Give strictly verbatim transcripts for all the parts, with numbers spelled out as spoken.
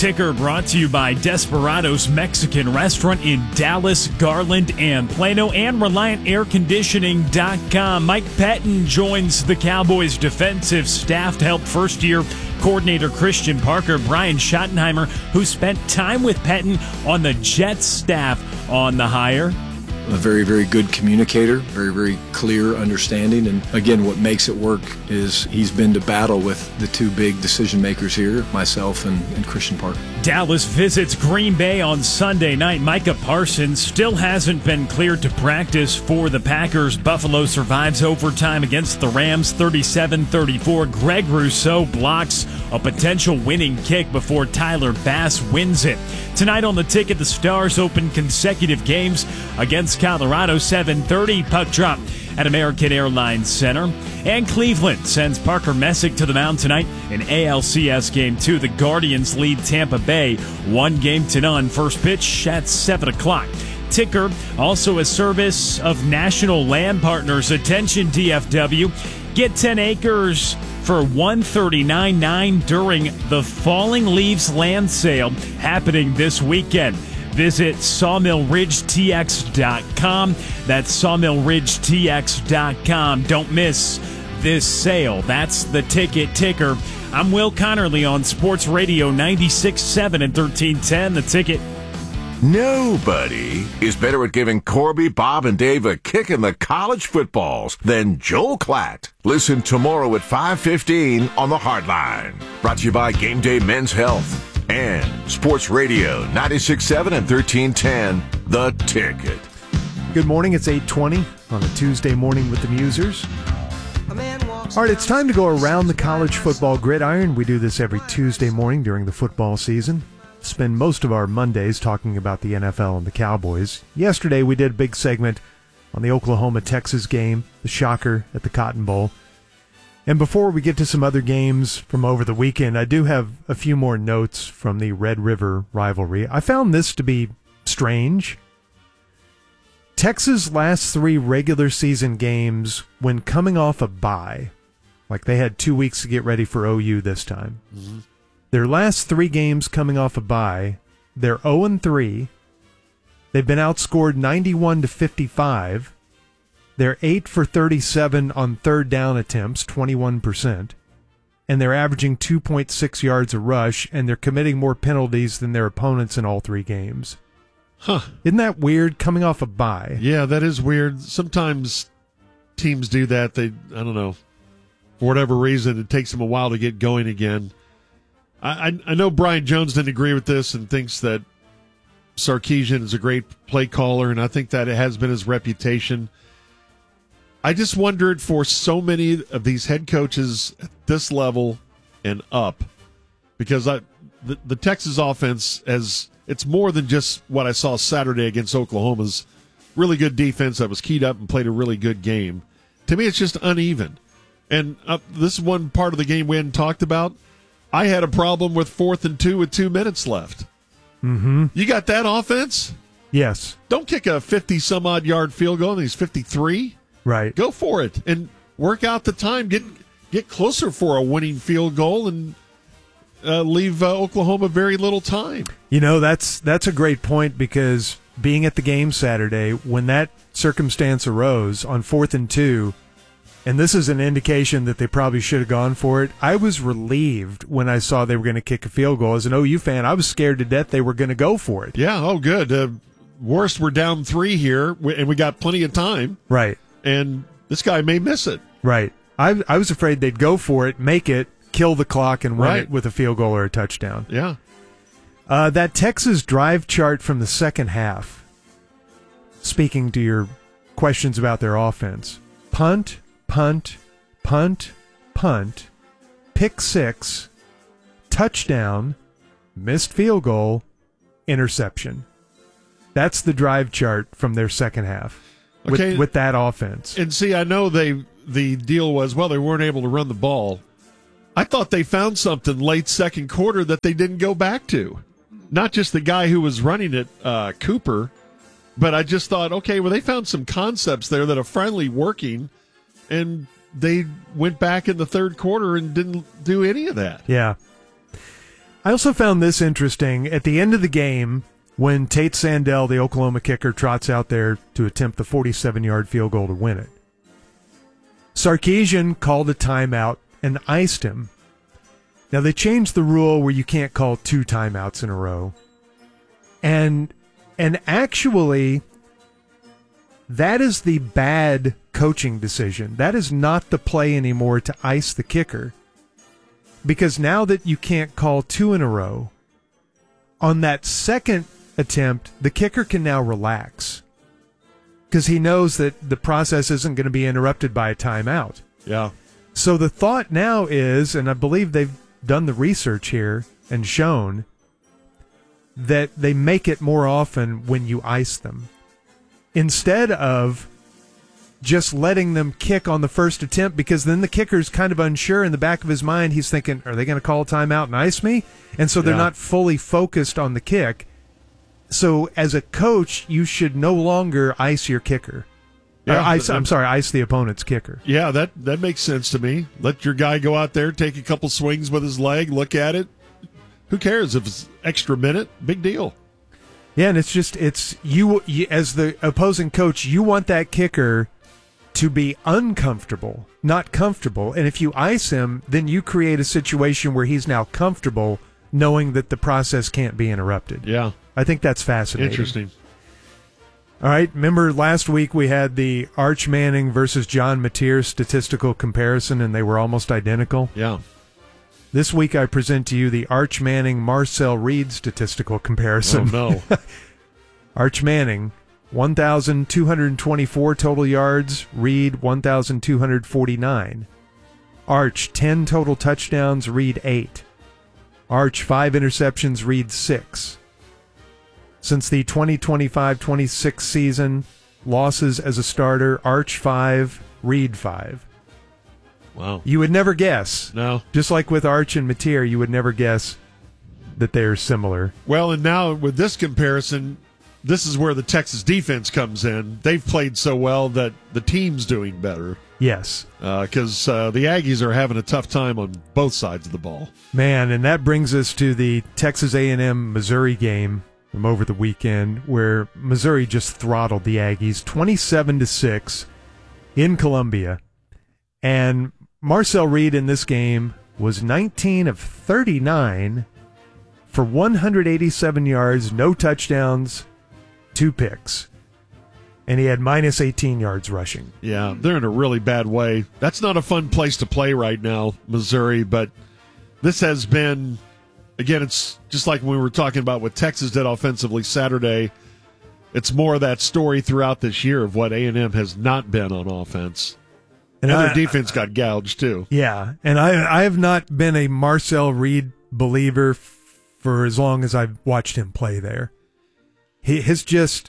Ticker brought to you by Desperados Mexican Restaurant in Dallas, Garland, and Plano, and Reliant Air Conditioning dot com. Mike Pettine joins the Cowboys defensive staff to help first-year coordinator Christian Parker. Brian Schottenheimer, who spent time with Pettine on the Jets staff on the hire. A very, very good communicator, very, very clear understanding. And again, what makes it work is he's been to battle with the two big decision makers here, myself and, and Christian Parker. Dallas visits Green Bay on Sunday night. Micah Parsons still hasn't been cleared to practice for the Packers. Buffalo survives overtime against the Rams thirty-seven thirty-four. Greg Rousseau blocks a potential winning kick before Tyler Bass wins it. Tonight on the Ticket, the Stars open consecutive games against Colorado, seven thirty. Puck drop at American Airlines Center. And Cleveland sends Parker Messick to the mound tonight in A L C S Game two. The Guardians lead Tampa Bay one game to none. First pitch at seven o'clock. Ticker, also a service of National Land Partners. Attention, D F W. Get ten acres for one hundred thirty-nine thousand nine hundred dollars during the Falling Leaves land sale happening this weekend. Visit sawmill ridge t x dot com. That's sawmill ridge t x dot com. Don't miss this sale. That's the Ticket Ticker. I'm Will Connerly on Sports Radio ninety-six point seven and thirteen ten. The Ticket. Nobody is better at giving Corby, Bob, and Dave a kick in the college footballs than Joel Klatt. Listen tomorrow at five fifteen on the Hardline. Brought to you by Game Day Men's Health and Sports Radio ninety-six point seven and thirteen ten. The Ticket. Good morning. It's eight twenty on a Tuesday morning with the Musers. All right, it's time to go around the college football gridiron. We do this every Tuesday morning during the football season. Spend most of our Mondays talking about the N F L and the Cowboys. Yesterday, we did a big segment on the Oklahoma-Texas game, the shocker at the Cotton Bowl. And before we get to some other games from over the weekend, I do have a few more notes from the Red River rivalry. I found this to be strange. Texas' last three regular season games when coming off a bye, like they had two weeks to get ready for O U this time. Mm-hmm. Their last three games coming off a bye, they're oh and three. They've been outscored ninety-one to fifty-five. They're eight for thirty-seven on third down attempts, twenty-one percent. And they're averaging two point six yards a rush, and they're committing more penalties than their opponents in all three games. Huh. Isn't that weird, coming off a bye? Yeah, that is weird. Sometimes teams do that. They, I don't know, for whatever reason, it takes them a while to get going again. I, I, I know Brian Jones didn't agree with this and thinks that Sarkisian is a great play caller, and I think that it has been his reputation. I just wondered for so many of these head coaches at this level and up, because I, the, the Texas offense, has it's more than just what I saw Saturday against Oklahoma's really good defense that was keyed up and played a really good game. To me, it's just uneven. And uh, this is one part of the game we hadn't talked about. I had a problem with fourth and two with two minutes left. Mm-hmm. You got that offense? Yes. Don't kick a fifty-some-odd yard field goal, and he's fifty-three. Right. Go for it and work out the time. Get get closer for a winning field goal and uh, leave uh, Oklahoma very little time. You know, that's that's a great point, because being at the game Saturday, when that circumstance arose on fourth and two, and this is an indication that they probably should have gone for it, I was relieved when I saw they were going to kick a field goal. As an O U fan, I was scared to death they were going to go for it. Yeah, oh, good. Uh, worst, we're down three here, and we got plenty of time. Right. And this guy may miss it. Right. I I was afraid they'd go for it, make it, kill the clock, and win Right. it with a field goal or a touchdown. Yeah. Uh, that Texas drive chart from the second half, speaking to your questions about their offense, punt, punt, punt, punt, pick six, touchdown, missed field goal, interception. That's the drive chart from their second half with, Okay. with that offense. And see, I know they the deal was, well, they weren't able to run the ball. I thought they found something late second quarter that they didn't go back to. Not just the guy who was running it, uh, Cooper, but I just thought, okay, well, they found some concepts there that are finally working, and they went back in the third quarter and didn't do any of that. Yeah. I also found this interesting. At the end of the game, when Tate Sandell, the Oklahoma kicker, trots out there to attempt the forty-seven-yard field goal to win it, Sarkisian called a timeout and iced him. Now, they changed the rule where you can't call two timeouts in a row. And and actually, that is the bad coaching decision. That is not the play anymore to ice the kicker. Because now that you can't call two in a row, on that second attempt, the kicker can now relax. Because he knows that the process isn't going to be interrupted by a timeout. Yeah. So the thought now is, and I believe they've done the research here and shown, that they make it more often when you ice them. Instead of just letting them kick on the first attempt, because then the kicker's kind of unsure in the back of his mind. He's thinking, are they going to call a timeout and ice me? And so they're Yeah. not fully focused on the kick. So as a coach, you should no longer ice your kicker. Yeah, Or ice, but- I'm sorry, ice the opponent's kicker. Yeah, that, that makes sense to me. Let your guy go out there, take a couple swings with his leg, look at it. Who cares if it's extra minute? Big deal. Yeah, and it's just, it's you, you as the opposing coach, you want that kicker to be uncomfortable, not comfortable. And if you ice him, then you create a situation where he's now comfortable knowing that the process can't be interrupted. Yeah. I think that's fascinating. Interesting. All right, remember last week we had the Arch Manning versus John Mateer statistical comparison, and they were almost identical? Yeah. This week I present to you the Arch Manning Marcel Reed statistical comparison. Oh, no. Arch Manning, one thousand two hundred twenty-four total yards. Reed, one thousand two hundred forty-nine. Arch, ten total touchdowns. Reed, eight. Arch, five interceptions. Reed, six. Since the twenty twenty-five twenty-six season, losses as a starter, Arch, five. Reed, five. Wow. You would never guess. No. Just like with Arch and Mateer, you would never guess that they're similar. Well, and now with this comparison, this is where the Texas defense comes in. They've played so well that the team's doing better. Yes. Because uh, uh, the Aggies are having a tough time on both sides of the ball. Man, and that brings us to the Texas A and M Missouri game from over the weekend, where Missouri just throttled the Aggies twenty-seven to six in Columbia. And Marcel Reed in this game was nineteen of thirty-nine for one hundred eighty-seven yards, no touchdowns, two picks. And he had minus eighteen yards rushing. Yeah, they're in a really bad way. That's not a fun place to play right now, Missouri, but this has been, again, it's just like when we were talking about what Texas did offensively Saturday. It's more of that story throughout this year of what A and M has not been on offense. And, and their I, defense got gouged, too. Yeah, and I I have not been a Marcel Reed believer f- for as long as I've watched him play there. He has just...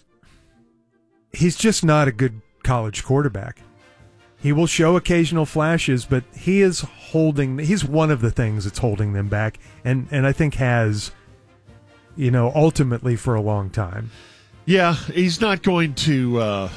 He's just not a good college quarterback. He will show occasional flashes, but he is holding, he's one of the things that's holding them back, and, and I think has, you know, ultimately for a long time. Yeah, he's not going to, uh,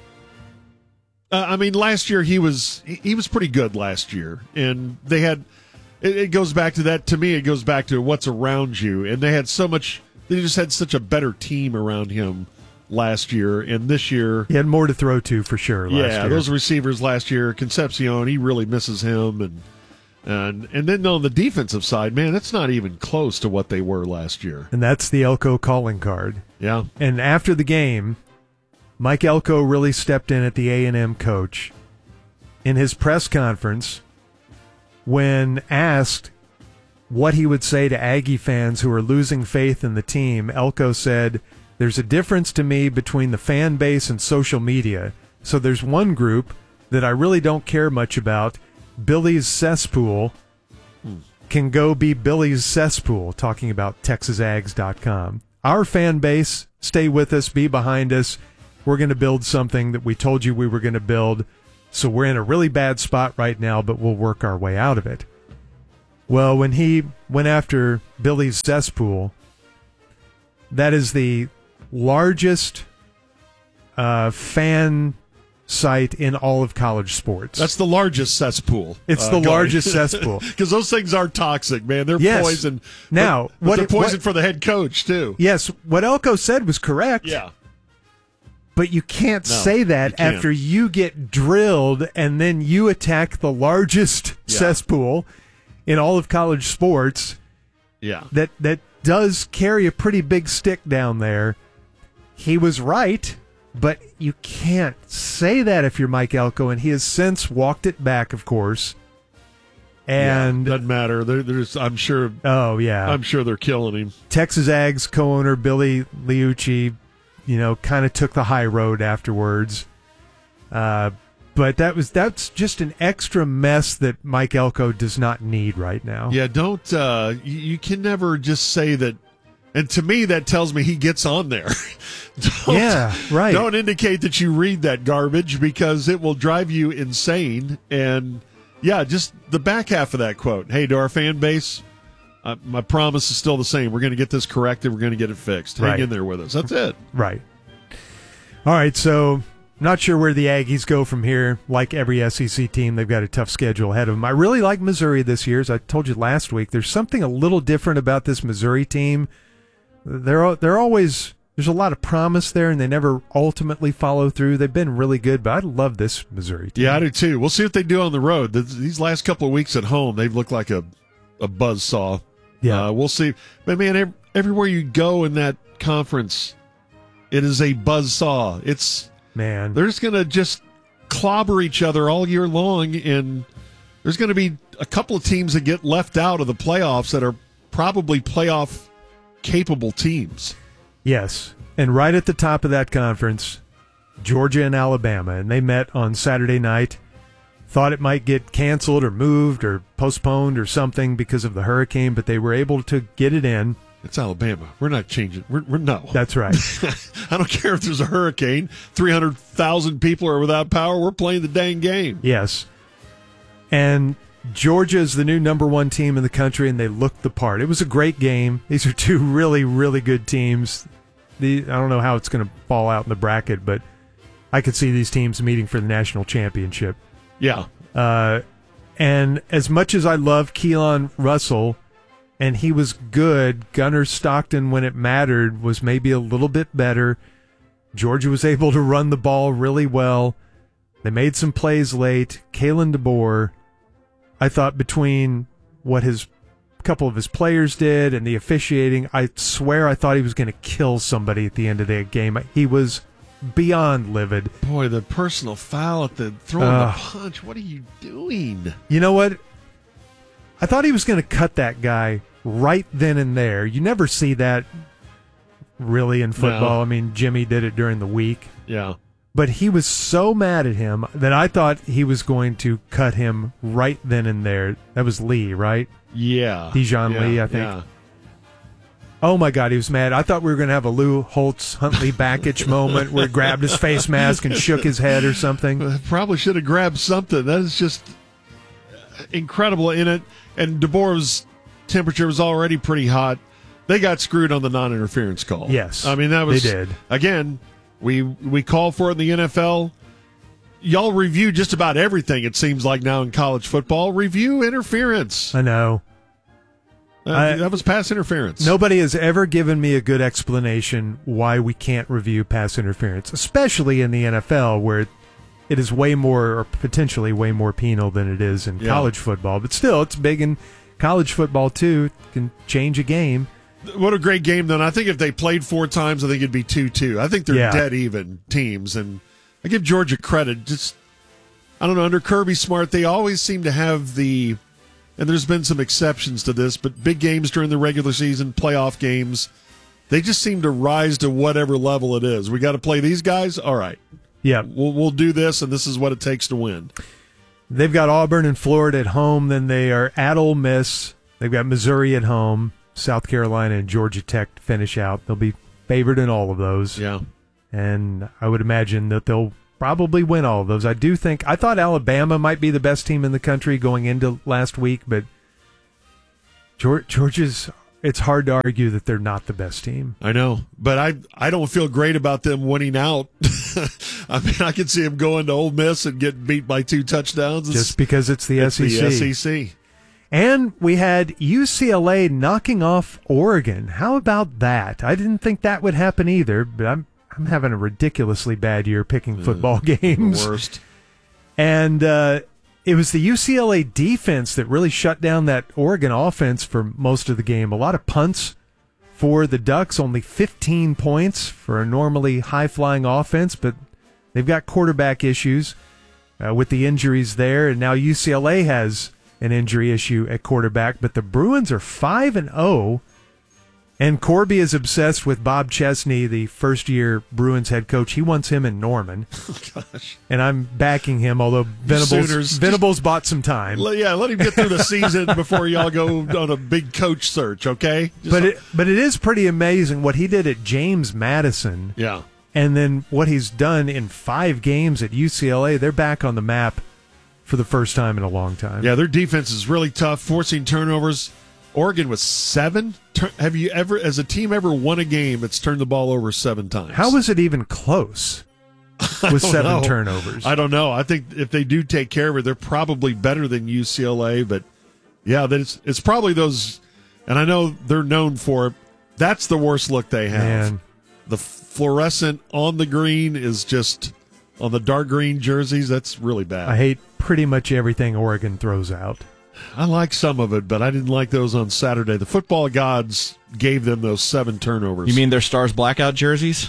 uh, I mean, last year he was, he was pretty good last year, and they had, it, it goes back to that, to me, it goes back to what's around you, and they had so much, they just had such a better team around him last year, and this year he had more to throw to for sure. Last yeah, year. Those receivers last year, Concepcion, he really misses him, and and and then on the defensive side, man, it's not even close to what they were last year. And that's the Elko calling card. Yeah. And after the game, Mike Elko really stepped in at the A and M coach in his press conference when asked what he would say to Aggie fans who are losing faith in the team. Elko said, "There's a difference to me between the fan base and social media. So there's one group that I really don't care much about. Billy's cesspool can go be Billy's cesspool," talking about Texas Ags dot com. "Our fan base, stay with us, be behind us. We're going to build something that we told you we were going to build. So we're in a really bad spot right now, but we'll work our way out of it." Well, when he went after Billy's cesspool, that is the largest uh, fan site in all of college sports. That's the largest cesspool. It's uh, the going. largest cesspool. Because those things are toxic, man. They're yes. poison. Now, but, but what they're it, poison what, for the head coach, too. Yes, what Elko said was correct. Yeah. But you can't No, say that you can't. after you get drilled and then you attack the largest Yeah. cesspool in all of college sports. Yeah. That that does carry a pretty big stick down there. He was right, but you can't say that if you're Mike Elko, and he has since walked it back, of course. And yeah, doesn't matter. They're, they're just, I'm sure. oh yeah, I'm sure they're killing him. Texas Ag's co-owner Billy Liucci, you know, kind of took the high road afterwards. Uh, but that was that's just an extra mess that Mike Elko does not need right now. Yeah, don't. Uh, you, you can never just say that. And to me, that tells me he gets on there. don't, Yeah, right. Don't indicate that you read that garbage because it will drive you insane. And yeah, just the back half of that quote. Hey, to our fan base, uh, my promise is still the same. We're going to get this corrected. We're going to get it fixed. Hang Right. in there with us. That's it. Right. All right, so not sure where the Aggies go from here. Like every S E C team, they've got a tough schedule ahead of them. I really like Missouri this year. As I told you last week, there's something a little different about this Missouri team. They're they're always there's a lot of promise there, and they never ultimately follow through. They've been really good, but I love this Missouri team. Yeah, I do too. We'll see what they do on the road. These last couple of weeks at home, they've looked like a, a buzzsaw. Yeah. Uh, we'll see. But, man, ev- everywhere you go in that conference, it is a buzzsaw. It's Man. They're just going to just clobber each other all year long, and there's going to be a couple of teams that get left out of the playoffs that are probably playoff-capable teams. Yes, and right at the top of that conference, Georgia and Alabama, and they met on Saturday night. Thought it might get canceled or moved or postponed or something because of the hurricane, but they were able to get it in. It's Alabama. We're not changing. We're, we're no. That's right. I don't care if there's a hurricane. three hundred thousand people are without power. We're playing the dang game. Yes. And Georgia is the new number one team in the country, and they looked the part. It was a great game. These are two really, really good teams. The, I don't know how it's going to fall out in the bracket, but I could see these teams meeting for the national championship. Yeah. Uh, and as much as I love Keelan Russell, and he was good, Gunnar Stockton, when it mattered, was maybe a little bit better. Georgia was able to run the ball really well. They made some plays late. Kalen DeBoer, I thought between what his couple of his players did and the officiating, I swear I thought he was going to kill somebody at the end of the game. He was beyond livid. Boy, the personal foul at the throwing Uh, the punch. What are you doing? You know what? I thought he was going to cut that guy right then and there. You never see that really in football. No. I mean, Jimmy did it during the week. Yeah. But he was so mad at him that I thought he was going to cut him right then and there. That was Lee, right? Yeah. Dijon yeah, Lee, I think. Yeah. Oh, my God, he was mad. I thought we were going to have a Lou Holtz, Huntley Backich moment where he grabbed his face mask and shook his head or something. Uh, Probably should have grabbed something. That is just incredible in it. And DeBoer's temperature was already pretty hot. They got screwed on the non-interference call. Yes, I mean, that was, they did. Again, we we call for it in the N F L. Y'all review just about everything, it seems like, now in college football. Review interference. I know. Uh, I- that was pass interference. Nobody has ever given me a good explanation why we can't review pass interference, especially in the N F L where it is way more, or potentially way more penal than it is in Yeah. college football. But still, it's big in college football, too. It can change a game. What a great game, though. And I think if they played four times, I think it'd be two two. I think they're Yeah. dead even teams. And I give Georgia credit. Just, I don't know, under Kirby Smart, they always seem to have the, and there's been some exceptions to this, but big games during the regular season, playoff games, they just seem to rise to whatever level it is. We got to play these guys? All right. Yeah. We'll, we'll do this, and this is what it takes to win. They've got Auburn and Florida at home. Then they are at Ole Miss. They've got Missouri at home, South Carolina and Georgia Tech to finish out. They'll be favored in all of those. Yeah. And I would imagine that they'll probably win all of those. I do think, I thought Alabama might be the best team in the country going into last week, but Geor- Georgia's, it's hard to argue that they're not the best team. I know, but I I don't feel great about them winning out. I mean, I could see him going to Ole Miss and getting beat by two touchdowns. It's, Just because it's the it's S E C. the S E C. And we had U C L A knocking off Oregon. How about that? I didn't think that would happen either, but I'm I'm having a ridiculously bad year picking football uh, games. The worst. And uh, it was the U C L A defense that really shut down that Oregon offense for most of the game. A lot of punts for the Ducks, only fifteen points for a normally high-flying offense, but they've got quarterback issues uh, with the injuries there, and now U C L A has an injury issue at quarterback, but the Bruins are five and oh, and Corby is obsessed with Bob Chesney, the first-year Bruins head coach. He wants him in Norman. Oh, gosh. And I'm backing him, although Venables, Sooners, Venables bought some time. Let, yeah, let him get through the season before y'all go on a big coach search, okay? Just But it, but it is pretty amazing what he did at James Madison. Yeah. And then what he's done in five games at U C L A. They're back on the map for the first time in a long time. Yeah, their defense is really tough, forcing turnovers. Oregon was seven. Tur- have you ever, as a team, ever won a game that's turned the ball over seven times? How was it even close with seven know. turnovers? I don't know. I think if they do take care of it, they're probably better than U C L A. But yeah, that it's it's probably those, and I know they're known for it. That's the worst look they have. Man. The fluorescent on the green is just on the dark green jerseys. That's really bad. I hate pretty much everything Oregon throws out. I like some of it, but I didn't like those on Saturday. The football gods gave them those seven turnovers. You mean their Stars blackout jerseys?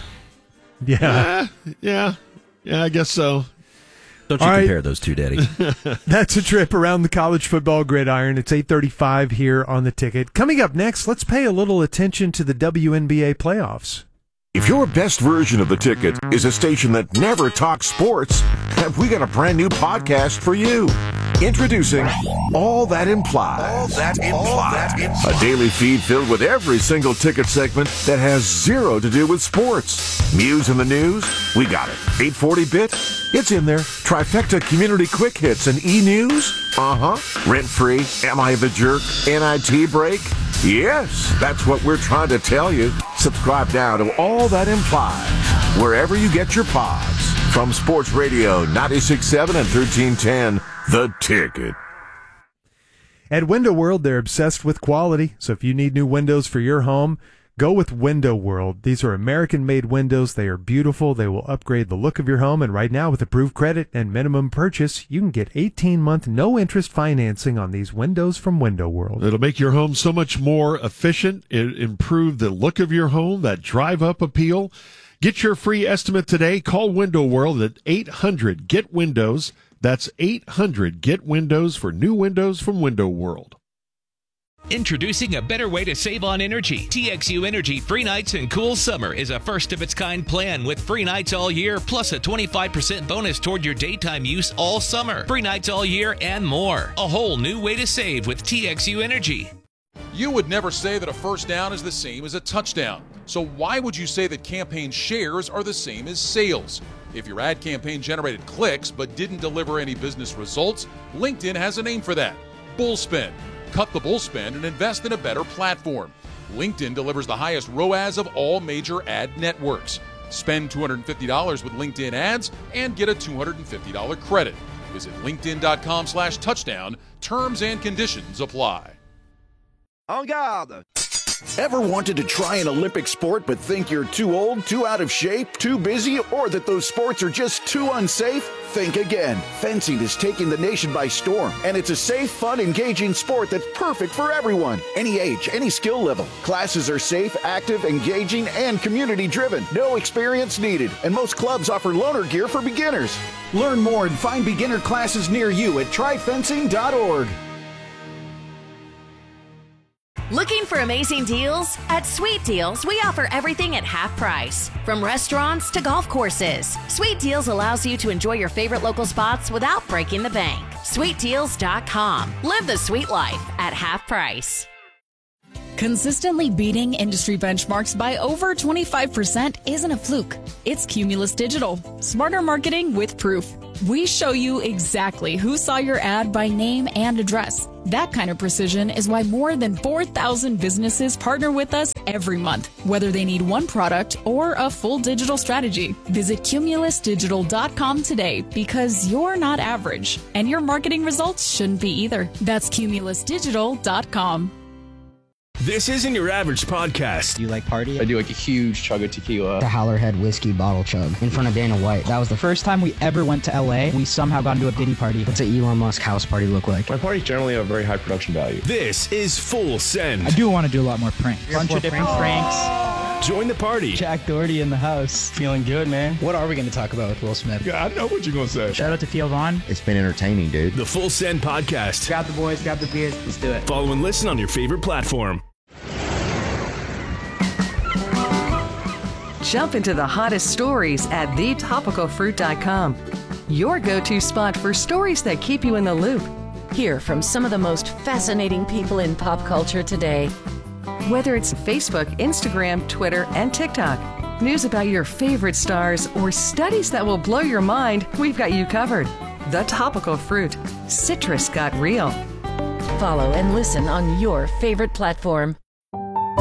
Yeah. Yeah, yeah, yeah, I guess so. Don't you All right. compare those two, Daddy. That's a trip around the college football gridiron. It's eight thirty-five here on the ticket. Coming up next, let's pay a little attention to the W N B A playoffs. If your best version of the ticket is a station that never talks sports, we got a brand new podcast for you. Introducing All That Implies. All That Implies. A daily feed filled with every single ticket segment that has zero to do with sports. Muse in the news? We got it. eight forty bit? It's in there. Trifecta community quick hits and e-news? Uh-huh. Rent-free? Am I the jerk? N I T break? Yes, that's what we're trying to tell you. Subscribe now to All That Implies, wherever you get your pods. From Sports Radio ninety-six point seven and thirteen ten, The Ticket. At Window World, they're obsessed with quality, so if you need new windows for your home, go with Window World. These are American-made windows. They are beautiful. They will upgrade the look of your home, and right now, with approved credit and minimum purchase, you can get eighteen-month no-interest financing on these windows from Window World. It'll make your home so much more efficient. It improve the look of your home, that drive-up appeal. Get your free estimate today. Call Window World at eight hundred get windows. That's eight hundred get windows for new windows from Window World. Introducing a better way to save on energy. T X U Energy Free Nights and Cool Summer is a first-of-its-kind plan with free nights all year, plus a twenty-five percent bonus toward your daytime use all summer. Free nights all year and more. A whole new way to save with T X U Energy. You would never say that a first down is the same as a touchdown. So why would you say that campaign shares are the same as sales? If your ad campaign generated clicks but didn't deliver any business results, LinkedIn has a name for that: Bullspend. Cut the bullspend and invest in a better platform. LinkedIn delivers the highest R O A S of all major ad networks. Spend two hundred fifty dollars with LinkedIn ads and get a two hundred fifty dollars credit. Visit linkedin.com slash touchdown. Terms and conditions apply. En garde! Ever wanted to try an Olympic sport but think you're too old, too out of shape, too busy, or that those sports are just too unsafe? Think again. Fencing is taking the nation by storm, and it's a safe, fun, engaging sport that's perfect for everyone. Any age, any skill level. Classes are safe, active, engaging, and community-driven. No experience needed, and most clubs offer loaner gear for beginners. Learn more and find beginner classes near you at try fencing dot org. Looking for amazing deals? At Sweet Deals, we offer everything at half price. From restaurants to golf courses, Sweet Deals allows you to enjoy your favorite local spots without breaking the bank. sweet deals dot com. Live the sweet life at half price. Consistently beating industry benchmarks by over twenty-five percent isn't a fluke. It's Cumulus Digital. Smarter marketing with proof. We show you exactly who saw your ad by name and address. That kind of precision is why more than four thousand businesses partner with us every month, whether they need one product or a full digital strategy. Visit cumulus digital dot com today because you're not average, and your marketing results shouldn't be either. That's cumulus digital dot com. This isn't your average podcast. Do you like party? I do like a huge chug of tequila. The Howlerhead whiskey bottle chug in front of Dana White. That was the first time we ever went to L A. We somehow got into a Diddy party. What's an Elon Musk house party look like? My parties generally have very high production value. This is Full Send. I do want to do a lot more pranks. A bunch of different pranks. Join the party. Jack Doherty in the house. Feeling good, man. What are we going to talk about with Will Smith? Yeah, I know what you're going to say. Shout out to Theo Vaughn. It's been entertaining, dude. The Full Send podcast. Grab the boys, grab the beers. Let's do it. Follow and listen on your favorite platform. Jump into the hottest stories at the topical fruit dot com. Your go-to spot for stories that keep you in the loop. Hear from some of the most fascinating people in pop culture today. Whether it's Facebook, Instagram, Twitter, and TikTok, news about your favorite stars, or studies that will blow your mind, we've got you covered. The Topical Fruit. Citrus got real. Follow and listen on your favorite platform.